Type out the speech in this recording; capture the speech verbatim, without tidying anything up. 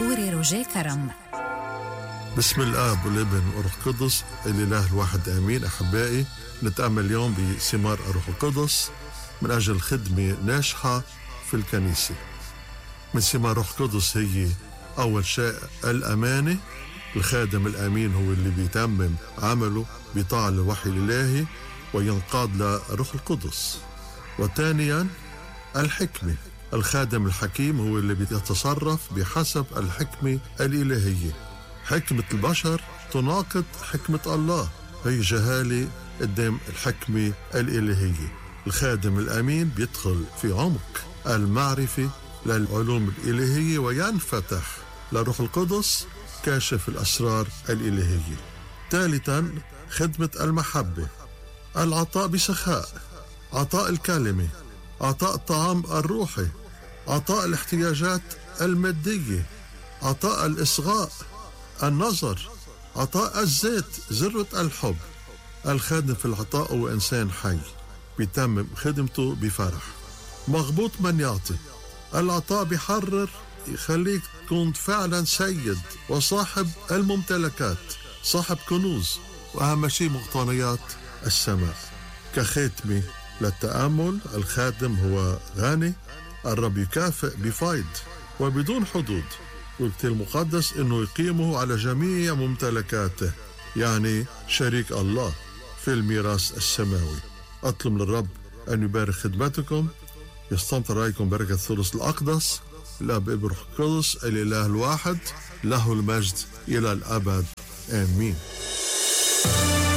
خوري روجيه كرم. بسم الآب والابن والروح القدس الإله الواحد آمين. أحبائي، نتأمل اليوم بثمار الروح القدس من أجل خدمة ناجحة في الكنيسة. من ثمار الروح القدس هي أول شيء الأمانة. الخادم الأمين هو اللي بيتمم عمله بطاعة للوحي الإلهي وينقاد للروح القدس. وثانيا الحكمة. الخادم الحكيم هو اللي بيتصرف بحسب الحكمة الإلهية. حكمة البشر تناقض حكمة الله، هي جهالة قدام الحكمة الإلهية. الخادم الأمين بيدخل في عمق المعرفة للعلوم الإلهية وينفتح للروح القدس كاشف الأسرار الإلهية. ثالثا خدمة المحبة. العطاء بسخاء، عطاء الكلمة، عطاء الطعام الروحي، عطاء الاحتياجات المادية، عطاء الإصغاء، النظر، عطاء الزيت، ذرة الحب. الخادم في العطاء هو إنسان حي بيتمم خدمته بفرح. مغبوط من يعطي. العطاء بيحرر، يخليك تكون فعلا سيد وصاحب الممتلكات، صاحب كنوز، وأهم شيء مقتنيات السماء. كختمة للتأمل، الخادم هو غني، الرب يكافئ بفيض وبدون حدود، والكتاب المقدس إنه يقيمه على جميع ممتلكاته، يعني شريك الله في الميراث السماوي. أطلب للرب أن يبارك خدمتكم، يستمطر عليكم بركة الثالوث الأقدس، الأب ابن الروح القدس الإله الواحد، له المجد إلى الأبد آمين.